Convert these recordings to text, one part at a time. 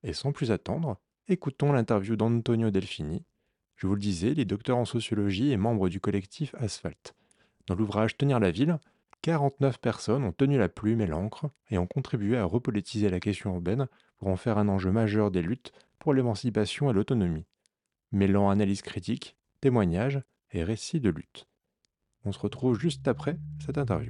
Et sans plus attendre, écoutons l'interview d'Antonio Delfini. Je vous le disais, il est docteur en sociologie et membre du collectif Asphalte. Dans l'ouvrage Tenir la ville, 49 personnes ont tenu la plume et l'encre et ont contribué à repolitiser la question urbaine pour en faire un enjeu majeur des luttes pour l'émancipation et l'autonomie, mêlant analyse critique, témoignages et récits de lutte. On se retrouve juste après cette interview.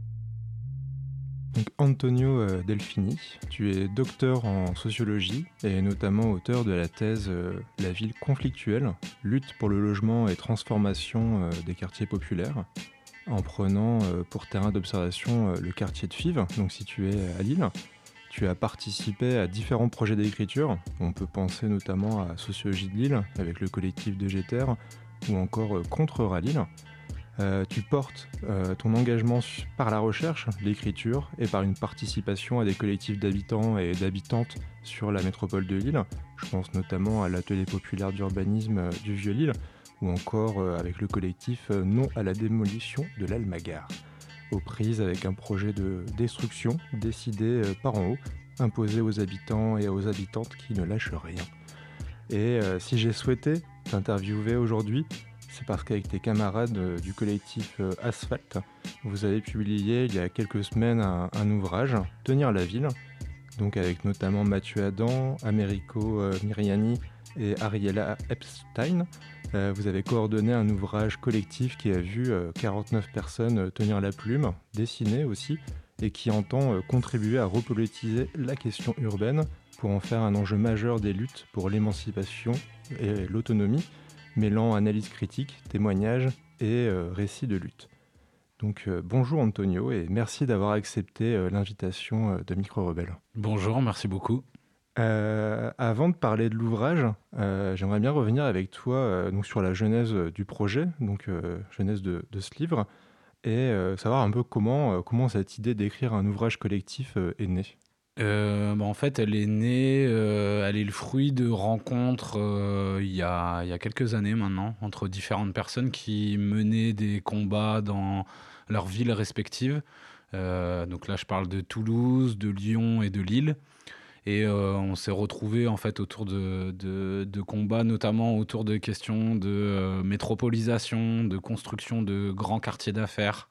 Donc Antonio Delfini, tu es docteur en sociologie et notamment auteur de la thèse La ville conflictuelle, lutte pour le logement et transformation des quartiers populaires, en prenant pour terrain d'observation le quartier de Fives, donc situé à Lille. Tu as participé à différents projets d'écriture. On peut penser notamment à Sociologie de Lille avec le collectif de Géter ou encore Contre Rallye. Tu portes ton engagement par la recherche, l'écriture et par une participation à des collectifs d'habitants et d'habitantes sur la métropole de Lille. Je pense notamment à l'atelier populaire d'urbanisme du Vieux-Lille ou encore avec le collectif Non à la démolition de l'Almagar, aux prises avec un projet de destruction décidé par en haut, imposé aux habitants et aux habitantes qui ne lâchent rien. Et si j'ai souhaité t'interviewer aujourd'hui, c'est parce qu'avec tes camarades du collectif Asphalte, vous avez publié il y a quelques semaines un ouvrage, Tenir la ville, donc avec notamment Mathieu Adam, Americo Miriani et Ariella Epstein. Vous avez coordonné un ouvrage collectif qui a vu 49 personnes tenir la plume, dessiner aussi, et qui entend contribuer à repolitiser la question urbaine pour en faire un enjeu majeur des luttes pour l'émancipation et l'autonomie, mêlant analyse critique, témoignages et récits de lutte. Donc bonjour Antonio et merci d'avoir accepté l'invitation de Micro Rebelle. Bonjour, merci beaucoup. Avant de parler de l'ouvrage, j'aimerais bien revenir avec toi donc sur la genèse du projet, donc genèse de ce livre, et savoir un peu comment cette idée d'écrire un ouvrage collectif est née. En fait, elle est née, elle est le fruit de rencontres il y a quelques années maintenant, entre différentes personnes qui menaient des combats dans leurs villes respectives. Donc là, je parle de Toulouse, de Lyon et de Lille. Et on s'est retrouvés en fait autour de combats, notamment autour de questions de métropolisation, de construction de grands quartiers d'affaires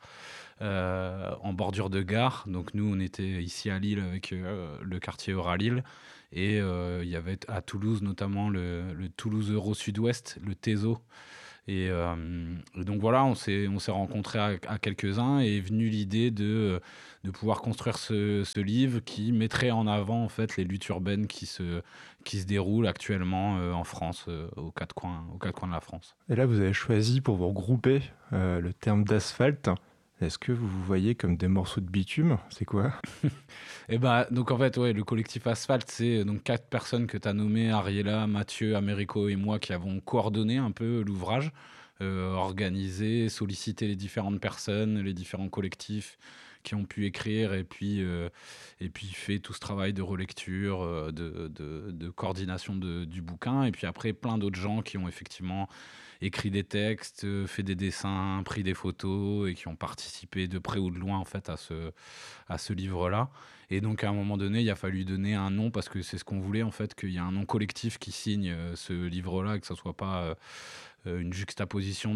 en bordure de gare. Donc nous, on était ici à Lille avec le quartier Euralille. Et il y avait à Toulouse notamment le Toulouse Euro Sud-Ouest, le TESO. Et donc voilà, on s'est rencontrés à quelques-uns et est venue l'idée de pouvoir construire ce livre qui mettrait en avant en fait les luttes urbaines qui se déroulent actuellement en France, aux quatre coins de la France. Et là, vous avez choisi pour vous regrouper le terme d'asphalte. Est-ce que vous vous voyez comme des morceaux de bitume ? C'est quoi ? Et donc en fait, ouais, le collectif Asphalte, c'est donc 4 personnes que tu as nommées, Ariella, Mathieu, Americo et moi, qui avons coordonné un peu l'ouvrage, organisé, sollicité les différentes personnes, les différents collectifs qui ont pu écrire et puis fait tout ce travail de relecture, de coordination du bouquin. Et puis après, plein d'autres gens qui ont effectivement écrit des textes, fait des dessins, pris des photos et qui ont participé de près ou de loin en fait à ce livre-là. Et donc à un moment donné, il a fallu donner un nom parce que c'est ce qu'on voulait en fait, qu'il y ait un nom collectif qui signe ce livre-là et que ça soit pas une juxtaposition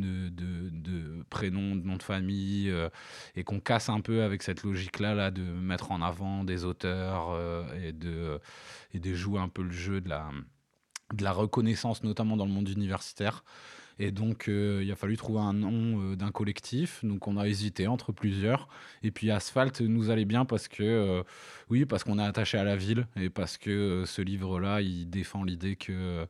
de prénoms, de noms de famille, et qu'on casse un peu avec cette logique-là de mettre en avant des auteurs et de jouer un peu le jeu de la reconnaissance, notamment dans le monde universitaire. Et donc, il a fallu trouver un nom d'un collectif. Donc, on a hésité entre plusieurs. Et puis, Asphalte nous allait bien parce que, oui, parce qu'on est attaché à la ville et parce que ce livre-là, il défend l'idée que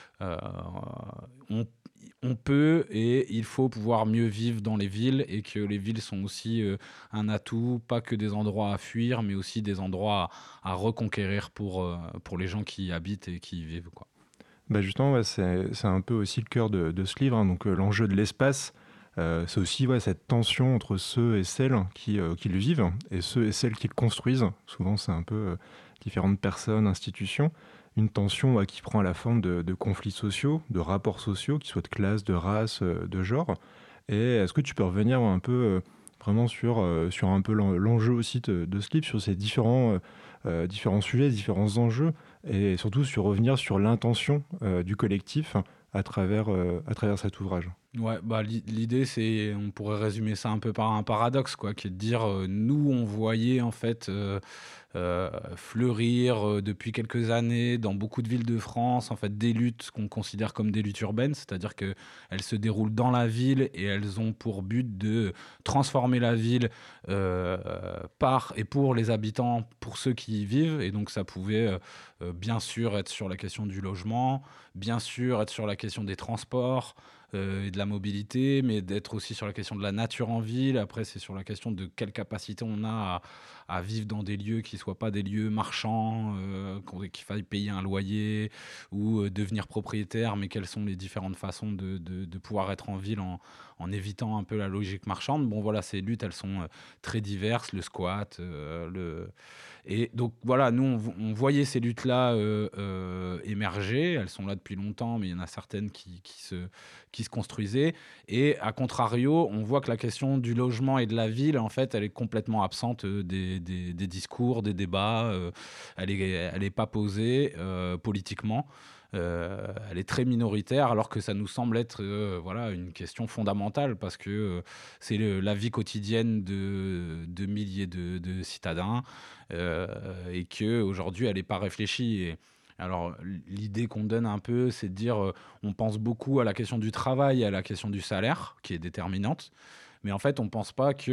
on peut et il faut pouvoir mieux vivre dans les villes et que les villes sont aussi un atout, pas que des endroits à fuir, mais aussi des endroits à reconquérir pour les gens qui y habitent et qui y vivent, quoi. Bah justement, ouais, c'est un peu aussi le cœur de ce livre, hein. Donc l'enjeu de l'espace, c'est aussi cette tension entre ceux et celles qui le vivent et ceux et celles qui le construisent. Souvent, c'est un peu différentes personnes, institutions. Une tension qui prend la forme de conflits sociaux, de rapports sociaux, qui soient de classe, de race, de genre. Et est-ce que tu peux revenir un peu vraiment sur un peu l'enjeu aussi de ce livre, sur ces différents différents sujets, différents enjeux et surtout sur revenir sur l'intention, du collectif à travers cet ouvrage. Ouais, bah, l'idée, c'est on pourrait résumer ça un peu par un paradoxe, quoi, qui est de dire, nous, on voyait en fait, fleurir, depuis quelques années dans beaucoup de villes de France, en fait, des luttes qu'on considère comme des luttes urbaines. C'est-à-dire qu'elles se déroulent dans la ville et elles ont pour but de transformer la ville, heu, par et pour les habitants, pour ceux qui y vivent. Et donc ça pouvait, bien sûr être sur la question du logement, bien sûr être sur la question des transports, et de la mobilité, mais d'être aussi sur la question de la nature en ville. Après, c'est sur la question de quelle capacité on a à vivre dans des lieux qui soient pas des lieux marchands, qu'il faille payer un loyer ou devenir propriétaire, mais quelles sont les différentes façons de pouvoir être en ville en évitant un peu la logique marchande. Bon, voilà, ces luttes, elles sont très diverses, le squat, et donc voilà, nous, on voyait ces luttes-là émerger. Elles sont là depuis longtemps, mais il y en a certaines qui se construisaient. Et à contrario, on voit que la question du logement et de la ville, en fait, elle est complètement absente des discours, des débats. Elle est pas posée politiquement. Elle est très minoritaire, alors que ça nous semble être voilà, une question fondamentale, parce que c'est la vie quotidienne de milliers de citadins, et qu'aujourd'hui, elle n'est pas réfléchie. Et alors, l'idée qu'on donne un peu, c'est de dire, on pense beaucoup à la question du travail et à la question du salaire, qui est déterminante. Mais en fait, on ne pense pas que,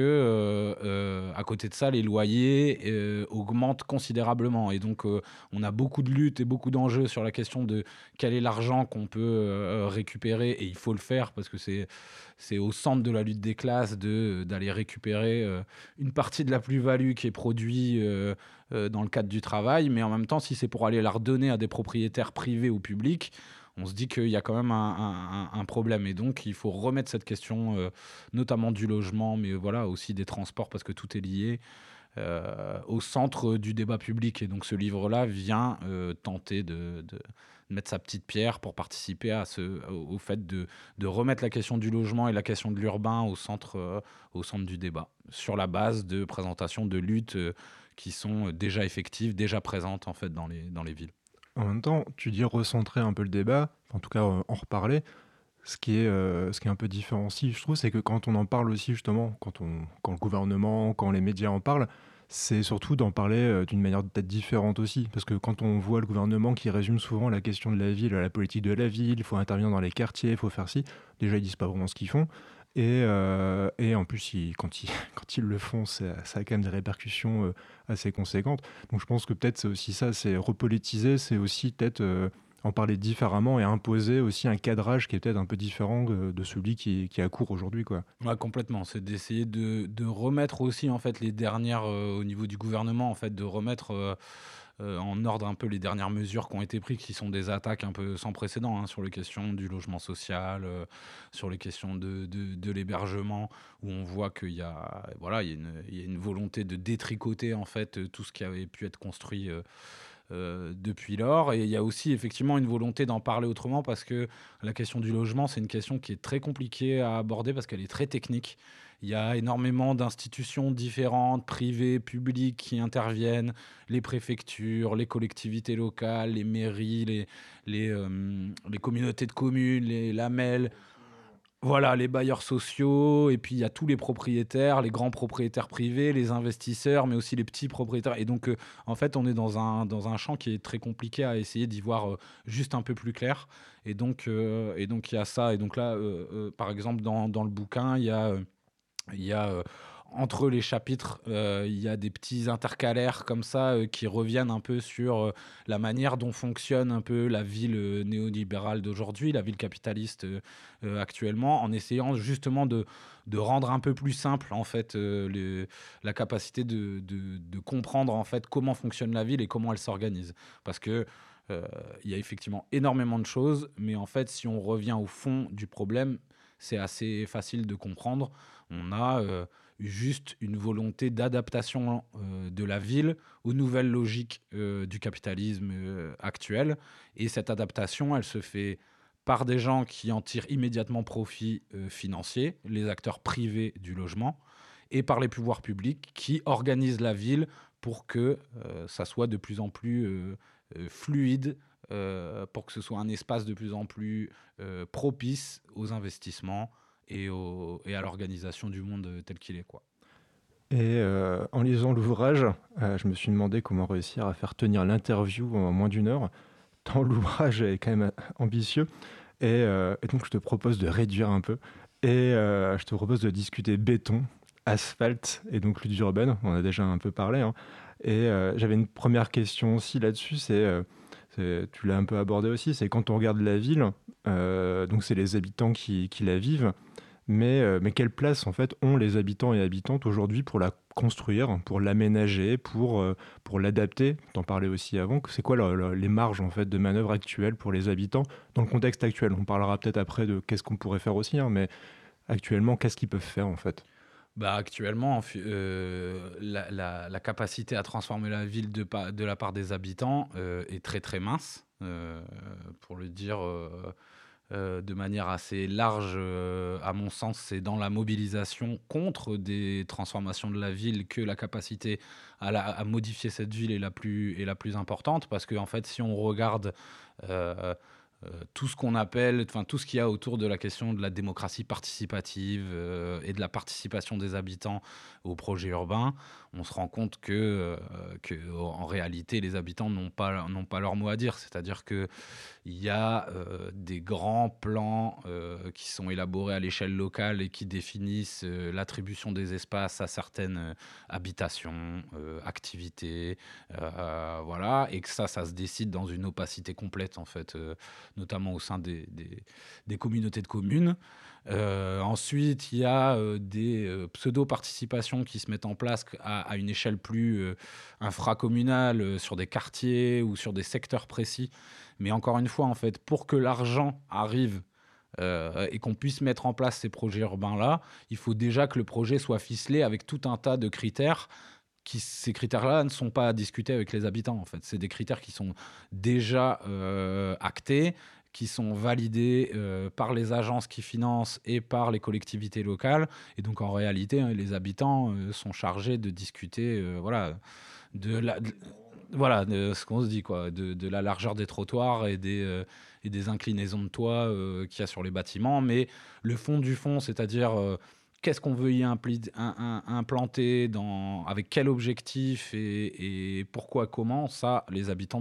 à côté de ça, les loyers augmentent considérablement. Et donc, on a beaucoup de luttes et beaucoup d'enjeux sur la question de quel est l'argent qu'on peut récupérer. Et il faut le faire, parce que c'est au centre de la lutte des classes d'aller récupérer une partie de la plus-value qui est produite dans le cadre du travail. Mais en même temps, si c'est pour aller la redonner à des propriétaires privés ou publics, on se dit qu'il y a quand même un problème. Et donc, il faut remettre cette question, notamment du logement, mais voilà, aussi des transports, parce que tout est lié, au centre du débat public. Et donc, ce livre-là vient tenter de mettre sa petite pierre pour participer au fait de remettre la question du logement et la question de l'urbain au centre du débat, sur la base de présentations de luttes qui sont déjà effectives, déjà présentes en fait dans les villes. En même temps, tu dis recentrer un peu le débat, en tout cas, en reparler. Ce qui est un peu différent aussi, je trouve, c'est que quand on en parle aussi justement, quand le gouvernement, quand les médias en parlent, c'est surtout d'en parler, d'une manière peut-être différente aussi. Parce que quand on voit le gouvernement qui résume souvent la question de la ville à la politique de la ville, il faut intervenir dans les quartiers, il faut faire ci, déjà ils disent pas vraiment ce qu'ils font. Et en plus, quand ils le font, ça a quand même des répercussions assez conséquentes. Donc je pense que peut-être c'est aussi ça, c'est repolitiser, c'est aussi peut-être en parler différemment et imposer aussi un cadrage qui est peut-être un peu différent de celui qui est à court aujourd'hui, quoi. Ouais, complètement. C'est d'essayer de remettre aussi en fait les dernières, au niveau du gouvernement, en fait, de remettre en ordre un peu les dernières mesures qui ont été prises, qui sont des attaques un peu sans précédent, hein, sur les questions du logement social, sur les questions de l'hébergement, où on voit qu'il y a, voilà, il y a une volonté de détricoter en fait tout ce qui avait pu être construit depuis lors. Et il y a aussi effectivement une volonté d'en parler autrement, parce que la question du logement, c'est une question qui est très compliquée à aborder, parce qu'elle est très technique. Il y a énormément d'institutions différentes, privées, publiques, qui interviennent, les préfectures, les collectivités locales, les mairies, les communautés de communes, les lamelles. Voilà, les bailleurs sociaux, et puis il y a tous les propriétaires, les grands propriétaires privés, les investisseurs, mais aussi les petits propriétaires. Et donc, en fait, on est dans un champ qui est très compliqué à essayer d'y voir juste un peu plus clair. Et donc, il y a ça. Et donc là, par exemple, dans le bouquin, il y a entre les chapitres, il y a des petits intercalaires comme ça qui reviennent un peu sur la manière dont fonctionne un peu la ville néolibérale d'aujourd'hui, la ville capitaliste actuellement, en essayant justement de rendre un peu plus simple en fait la capacité de comprendre en fait comment fonctionne la ville et comment elle s'organise. Parce que il y a effectivement énormément de choses, mais en fait, si on revient au fond du problème, c'est assez facile de comprendre. On a juste une volonté d'adaptation de la ville aux nouvelles logiques du capitalisme actuel. Et cette adaptation, elle se fait par des gens qui en tirent immédiatement profit financier, les acteurs privés du logement, et par les pouvoirs publics qui organisent la ville pour que ça soit de plus en plus fluide, pour que ce soit un espace de plus en plus propice aux investissements et à l'organisation du monde tel qu'il est, quoi. Et en lisant l'ouvrage, je me suis demandé comment réussir à faire tenir l'interview en moins d'une heure, tant l'ouvrage est quand même ambitieux. Et donc, je te propose de réduire un peu. Et je te propose de discuter béton, asphalte et donc lutte urbaine. On en a déjà un peu parlé, hein. Et j'avais une première question aussi là-dessus. Tu l'as un peu abordé aussi. C'est quand on regarde la ville, donc c'est les habitants qui la vivent. Mais quelle place en fait ont les habitants et habitantes aujourd'hui pour la construire, pour l'aménager, pour l'adapter? T'en parlais aussi avant. C'est quoi les marges en fait de manœuvre actuelles pour les habitants dans le contexte actuel? On parlera peut-être après de qu'est-ce qu'on pourrait faire aussi, hein, mais actuellement, qu'est-ce qu'ils peuvent faire en fait? Bah, actuellement, la capacité à transformer la ville de la part des habitants est très très mince, pour le dire de manière assez large. À mon sens, c'est dans la mobilisation contre des transformations de la ville que la capacité à modifier cette ville est la plus importante. Parce que, en fait, si on regarde euh, tout ce qu'on appelle, enfin tout ce qu'il y a autour de la question de la démocratie participative et de la participation des habitants au projet urbain, on se rend compte en réalité, les habitants n'ont pas leur mot à dire. C'est-à-dire que il y a des grands plans qui sont élaborés à l'échelle locale et qui définissent l'attribution des espaces à certaines habitations, activités, voilà, et que ça se décide dans une opacité complète, en fait, notamment au sein des communautés de communes. Ensuite, il y a des pseudo-participations qui se mettent en place à une échelle plus infracommunale, sur des quartiers ou sur des secteurs précis. Mais encore une fois, en fait, pour que l'argent arrive et qu'on puisse mettre en place ces projets urbains-là, il faut déjà que le projet soit ficelé avec tout un tas de critères. Ces critères-là ne sont pas à discuter avec les habitants, en fait. C'est des critères qui sont déjà actés, qui sont validés par les agences qui financent et par les collectivités locales. Et donc, en réalité, hein, les habitants sont chargés de discuter, voilà, de la, de- voilà, de ce qu'on se dit, quoi, de la largeur des trottoirs et des inclinaisons de toit qu'il y a sur les bâtiments. Mais le fond du fond, c'est-à-dire qu'est-ce qu'on veut y implanter, avec quel objectif et pourquoi, comment, ça, les habitants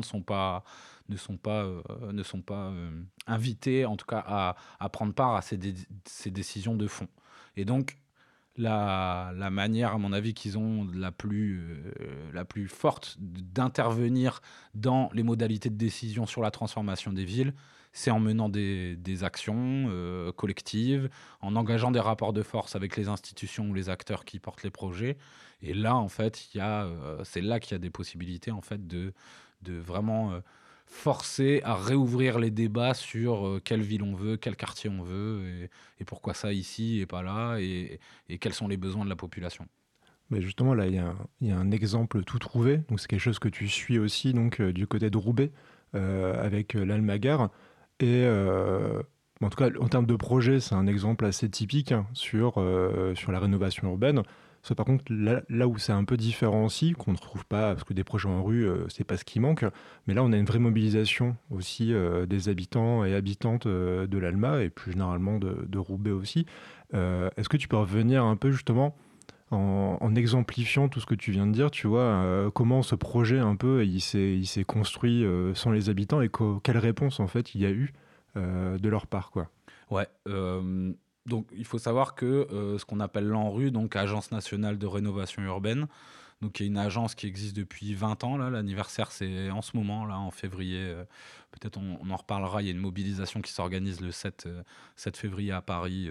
ne sont pas invités, en tout cas, à prendre part à ces décisions de fond. Et donc, la manière, à mon avis, qu'ils ont la plus forte d'intervenir dans les modalités de décision sur la transformation des villes, c'est en menant des actions collectives, en engageant des rapports de force avec les institutions ou les acteurs qui portent les projets. Et là, en fait, c'est là qu'il y a des possibilités, en fait, de vraiment forcer à réouvrir les débats sur quelle ville on veut, quel quartier on veut, et pourquoi ça ici et pas là, et quels sont les besoins de la population. Mais justement, là, il y a un exemple tout trouvé. Donc, c'est quelque chose que tu suis aussi donc, du côté de Roubaix avec l'Almagar. Et en tout cas, en termes de projet, c'est un exemple assez typique, hein, sur la rénovation urbaine. Ça, par contre, là où c'est un peu différent aussi, qu'on ne trouve pas, parce que des projets en rue, c'est pas ce qui manque. Mais là, on a une vraie mobilisation aussi des habitants et habitantes de l'Alma et plus généralement de Roubaix aussi. Est-ce que tu peux revenir un peu justement en exemplifiant tout ce que tu viens de dire, tu vois, comment ce projet un peu il s'est construit sans les habitants et quelle réponse en fait il y a eu de leur part, quoi. Ouais. Donc, il faut savoir que ce qu'on appelle l'ANRU, donc Agence nationale de rénovation urbaine, donc qui est une agence qui existe depuis 20 ans. Là, l'anniversaire, c'est en ce moment, là, en février. Peut-être on en reparlera. Il y a une mobilisation qui s'organise le 7 février à Paris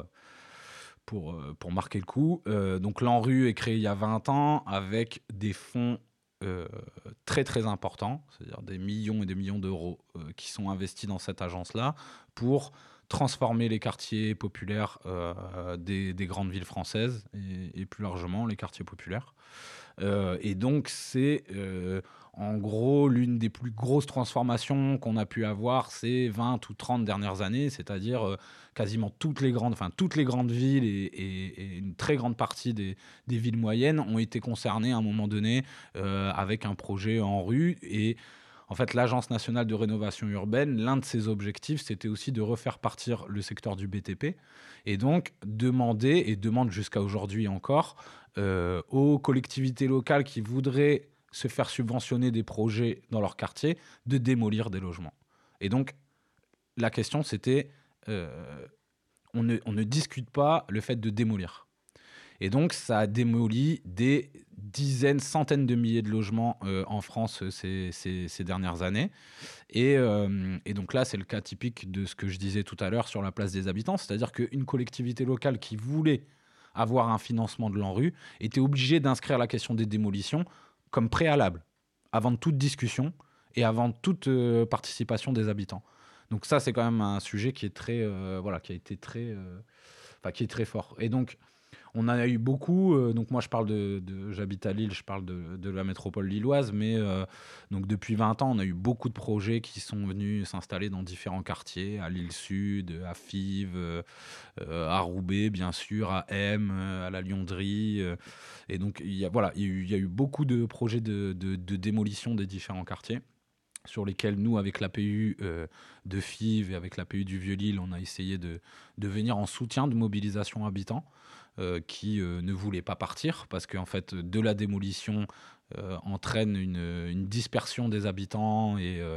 pour marquer le coup. Donc l'ANRU est créé il y a 20 ans avec des fonds euh, très très importants, c'est-à-dire des millions et des millions d'euros qui sont investis dans cette agence-là pour transformer les quartiers populaires des grandes villes françaises et plus largement les quartiers populaires. Et donc, c'est en gros l'une des plus grosses transformations qu'on a pu avoir ces 20 ou 30 dernières années, c'est-à-dire quasiment toutes les grandes villes et une très grande partie des villes moyennes ont été concernées à un moment donné avec un projet en rue. Et en fait, l'Agence nationale de rénovation urbaine, l'un de ses objectifs, c'était aussi de refaire partir le secteur du BTP et donc demander, et demande jusqu'à aujourd'hui encore, aux collectivités locales qui voudraient se faire subventionner des projets dans leur quartier, de démolir des logements. Et donc, la question, c'était, euh, on ne discute pas le fait de démolir. Et donc, ça a démoli des dizaines, centaines de milliers de logements en France ces dernières années. Et donc là, c'est le cas typique de ce que je disais tout à l'heure sur la place des habitants, c'est-à-dire qu'une collectivité locale qui voulait avoir un financement de l'ANRU était obligée d'inscrire la question des démolitions comme préalable, avant toute discussion et avant toute participation des habitants. Donc ça, c'est quand même un sujet qui est très, voilà, qui a été très, qui est très fort. Et donc, on en a eu beaucoup. Donc moi, je parle j'habite à Lille, je parle de la métropole lilloise, mais donc depuis 20 ans, on a eu beaucoup de projets qui sont venus s'installer dans différents quartiers, à Lille Sud, à Fives, à Roubaix, bien sûr, à M, à la Lyonderie. Et donc, voilà, il y a eu beaucoup de projets de démolition des différents quartiers sur lesquels nous, avec l'APU de Fives et avec l'APU du Vieux-Lille, on a essayé de venir en soutien de mobilisation habitants qui ne voulaient pas partir parce qu'en fait, de la démolition entraîne une dispersion des habitants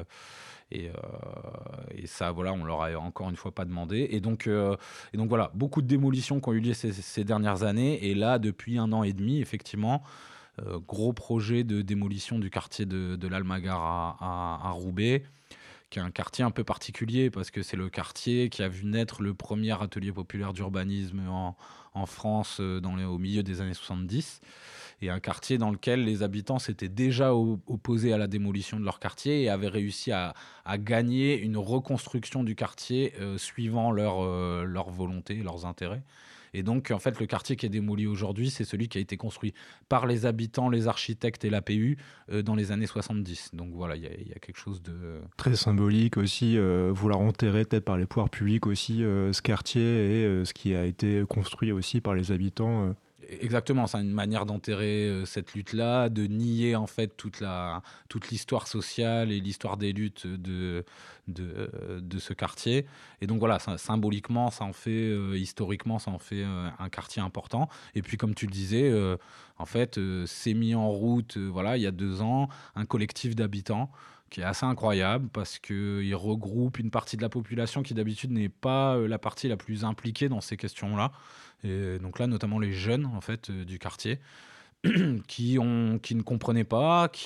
et ça, voilà, on leur a encore une fois pas demandé. Et donc voilà, beaucoup de démolitions qui ont eu lieu ces dernières années. Et là, depuis 1 an et demi, effectivement, gros projet de démolition du quartier de l'Almagar à Roubaix, qui est un quartier un peu particulier parce que c'est le quartier qui a vu naître le premier atelier populaire d'urbanisme en France au milieu des années 70. Et un quartier dans lequel les habitants s'étaient déjà opposés à la démolition de leur quartier et avaient réussi à gagner une reconstruction du quartier suivant leur volonté, leurs intérêts. Et donc, en fait, le quartier qui est démoli aujourd'hui, c'est celui qui a été construit par les habitants, les architectes et l'APU dans les années 70. Donc voilà, il y a quelque chose de... Très symbolique aussi, vouloir enterrer peut-être par les pouvoirs publics aussi ce quartier et ce qui a été construit aussi par les habitants. Exactement, c'est une manière d'enterrer cette lutte-là, de nier en fait toute l'histoire sociale et l'histoire des luttes de ce quartier. Et donc voilà, symboliquement, ça en fait, historiquement, ça en fait un quartier important. Et puis comme tu le disais, en fait, c'est mis en route, voilà, il y a 2 ans, un collectif d'habitants qui est assez incroyable parce qu'il regroupe une partie de la population qui d'habitude n'est pas la partie la plus impliquée dans ces questions-là. Et donc là, notamment les jeunes en fait du quartier, qui ne comprenaient pas,